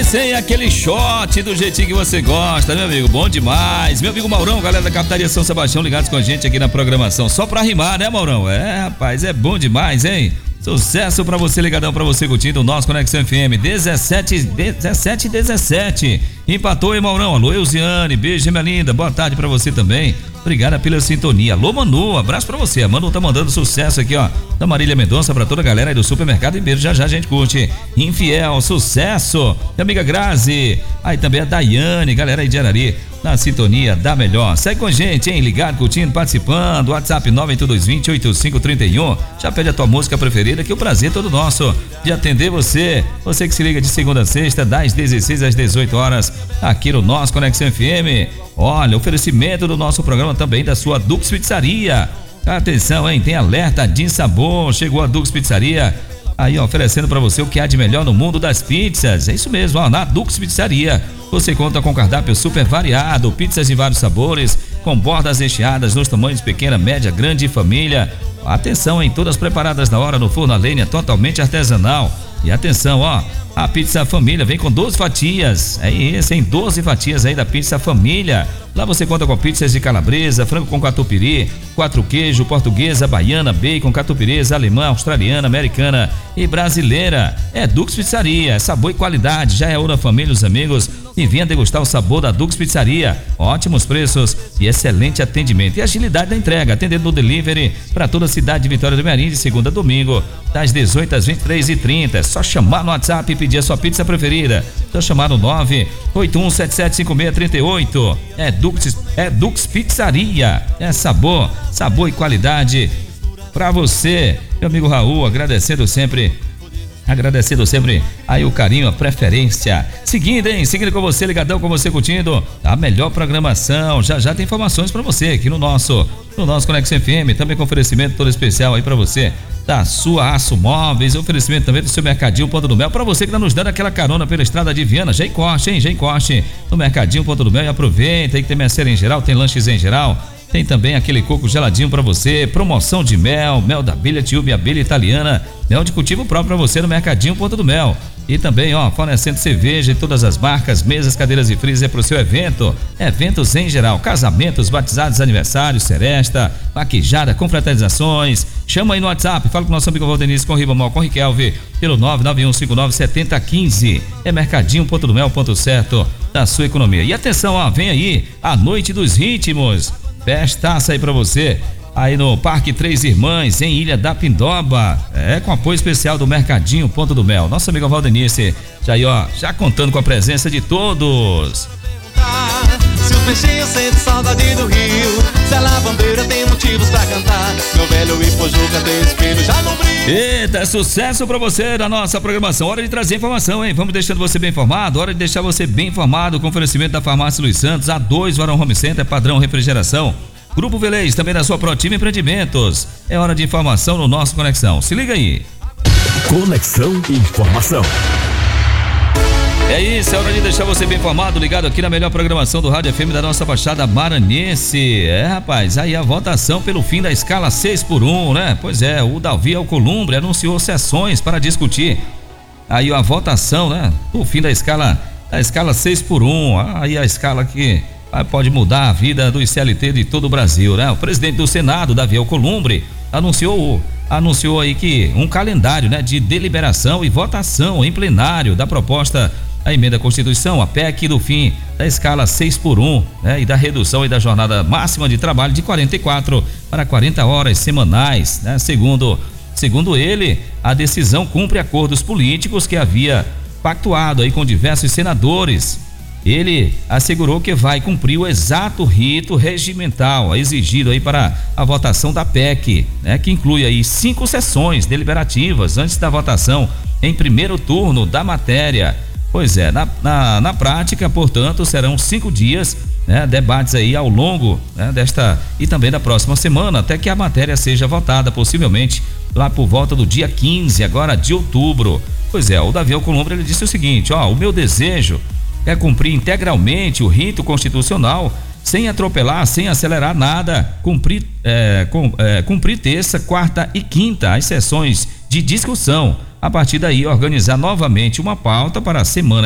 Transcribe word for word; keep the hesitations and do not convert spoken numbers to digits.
sequência, hein? Aquele shot do jeitinho que você gosta, meu amigo? Bom demais. Meu amigo Maurão, galera da Capitaria São Sebastião, ligados com a gente aqui na programação. Só pra rimar, né, Maurão? É, rapaz, é bom demais, hein? Sucesso pra você, ligadão, pra você curtindo o nosso Conexão F M dezessete, dezessete, dezessete. Empatou, hein, Maurão? Alô, Eusiane, beijo, minha linda. Boa tarde pra você também. Obrigada pela sintonia. Alô, Manu, abraço pra você. A Manu tá mandando sucesso aqui, ó, da Marília Mendonça pra toda a galera aí do supermercado Ribeiro. Já já a gente curte. Infiel, sucesso. Minha amiga Grazi. Aí também a Daiane, galera aí de Arari, na sintonia da melhor. Segue com a gente, hein? Ligado, curtindo, participando. WhatsApp nove oito dois dois zero oito cinco três um. Já pede a tua música preferida, que o prazer é todo nosso de atender você. Você que se liga de segunda a sexta, das dezesseis às dezoito horas, aqui no nosso Conexão F M. Olha, oferecimento do nosso programa também da sua Dux Pizzaria. Atenção, hein? Tem alerta de sabor. Chegou a Dux Pizzaria. Aí, ó, oferecendo pra você o que há de melhor no mundo das pizzas. É isso mesmo, ó, na Dux Pizzaria. Você conta com cardápio super variado, pizzas de vários sabores, com bordas recheadas nos tamanhos pequena, média, grande e família. Atenção, hein? Todas preparadas na hora no forno a lenha, totalmente artesanal. E atenção, ó, a pizza família vem com doze fatias. É isso, hein? doze fatias aí da pizza família. Lá você conta com pizzas de calabresa, frango com catupiry, quatro queijo, portuguesa, baiana, bacon, catupireza, alemã, australiana, americana e brasileira. É Dux Pizzaria, é sabor e qualidade. Já é hora, família, os amigos, e venha degustar o sabor da Dux Pizzaria. Ótimos preços e excelente atendimento e agilidade da entrega, atendendo no delivery para toda a cidade de Vitória do Mearim, de segunda a domingo, das dezoito às vinte e três e trinta. É só chamar no WhatsApp e pedir a sua pizza preferida. Só chamar no nove oito um sete sete cinco seis três oito. É Dux, é Dux Pizzaria. É sabor, sabor e qualidade pra você. Meu amigo Raul, agradecendo sempre Agradecendo sempre aí o carinho, a preferência. Seguindo, hein? Seguindo com você, ligadão, com você curtindo a melhor programação. Já já tem informações pra você aqui no nosso, no nosso Conexão F M. Também com oferecimento todo especial aí pra você da sua Aço Móveis. Oferecimento também do seu Mercadinho Ponto do Mel. Pra você que tá nos dando aquela carona pela estrada de Viana, já encoste, hein? Já encoste no Mercadinho Ponto do Mel e aproveita aí que tem mercearia em geral, tem lanches em geral. Tem também aquele coco geladinho pra você, promoção de mel, mel da abelha, tiúbe, abelha italiana, mel de cultivo próprio pra você no Mercadinho Ponto do Mel. E também, ó, fornecendo cerveja e todas as marcas, mesas, cadeiras e freezer pro seu evento. Eventos em geral, casamentos, batizados, aniversários, seresta, vaquejada, confraternizações. Chama aí no WhatsApp, fala com o nosso amigo Valdenice, com Ribamol, com Riquelve, pelo nove nove um cinco nove sete zero um cinco. É Mercadinho Ponto do Mel, ponto certo da sua economia. E atenção, ó, vem aí a Noite dos Ritmos. Festaça aí pra você, aí no Parque Três Irmãs, em Ilha da Pindoba, é com apoio especial do Mercadinho Ponto do Mel. Nosso amigo Valdenice, já aí, ó, já contando com a presença de todos. Se os peixinhos sentem saudade do rio, se a lavandeira tem motivos pra cantar, meu velho Ipojuca tem espelho já no brilho. Eita, sucesso pra você na nossa programação. Hora de trazer informação, hein? Vamos deixando você bem informado. Hora de deixar você bem informado com oferecimento da Farmácia Luiz Santos, A dois Varão Home Center, padrão refrigeração. Grupo Velez, também da sua Protima Empreendimentos. É hora de informação no nosso Conexão. Se liga aí. Conexão Informação. É isso, é hora de deixar você bem informado, ligado aqui na melhor programação do Rádio F M da nossa Baixada Maranhense. É, rapaz, aí a votação pelo fim da escala seis por um, né? Pois é, o Davi Alcolumbre anunciou sessões para discutir aí a votação, né? O fim da escala, da escala seis por um, aí a escala que aí pode mudar a vida do C L T de todo o Brasil, né? O presidente do Senado, Davi Alcolumbre, anunciou anunciou aí que um calendário, né, de deliberação e votação em plenário da proposta a emenda à Constituição, a P E C do fim da escala seis por um, né, e da redução e da jornada máxima de trabalho de quarenta e quatro para quarenta horas semanais, né? Segundo, segundo ele, a decisão cumpre acordos políticos que havia pactuado aí com diversos senadores. Ele assegurou que vai cumprir o exato rito regimental exigido aí para a votação da P E C, né, que inclui aí cinco sessões deliberativas antes da votação em primeiro turno da matéria. Pois é, na, na, na prática, portanto, serão cinco dias, né, debates aí ao longo, né, desta e também da próxima semana, até que a matéria seja votada, possivelmente lá por volta do dia quinze, agora de outubro. Pois é, o Davi Alcolumbre, ele disse o seguinte, ó, o meu desejo é cumprir integralmente o rito constitucional, sem atropelar, sem acelerar nada, cumprir, é, com, é, cumprir terça, quarta e quinta as sessões de discussão. A partir daí, organizar novamente uma pauta para a semana